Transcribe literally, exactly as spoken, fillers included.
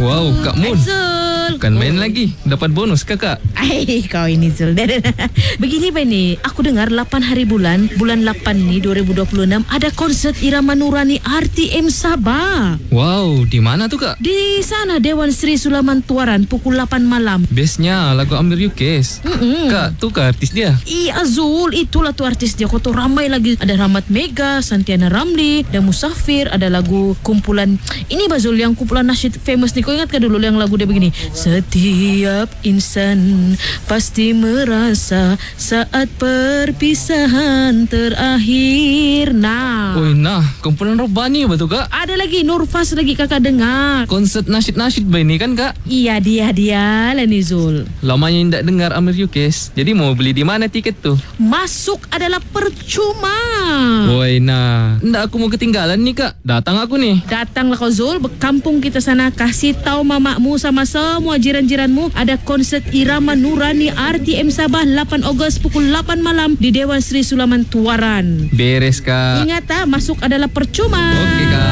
Wow, Kak Mun. Zul. Bukan main lagi. Dapat bonus kakak. Ay, kau ini Zul. Begini Pak ni, aku dengar lapan hari bulan, bulan lapan ni dua ribu dua puluh enam ada konsert Irama Nurani R T M Sabah. Wow, di mana tu kak? Di sana Dewan Sri Sulaman Tuaran pukul lapan malam. Bestnya lagu Amir Yukes. Mm-mm. Kak, tu kah artis dia? Iya Zul, itulah tu artis dia. Kau tu ramai lagi. Ada Rahmat Mega, Santiana Ramli, dan Musafir. Ada lagu kumpulan, ini Bazul yang kumpulan nasyid famous ni. Kau ingat ke dulu yang lagu dia begini? Setiap insan pasti merasa saat perpisahan terakhir. Nah, Oi, nah, kumpulan Robani betul kak? ada lagi Nurfas lagi kakak dengar. Konsert nasyid-nasyid bayi ni kan kak? Iya dia dia lah ni Zul. Lamanya tidak dengar Amir Yukes. Jadi mau beli di mana tiket tu? Masuk adalah percuma. Oi, nah, ndak aku mau ketinggalan nih kak. Datang aku nih. Datanglah kau Zul, berkampung kita sana. Kasih tahu mamamu sama semua jiran-jiranmu ada konsert Irama Nurani R T M Sabah lapan Ogos pukul lapan malam di Dewan Sri Sulaman Tuaran. Beres kak. Ingat ah, masuk adalah percuma. Oke kak.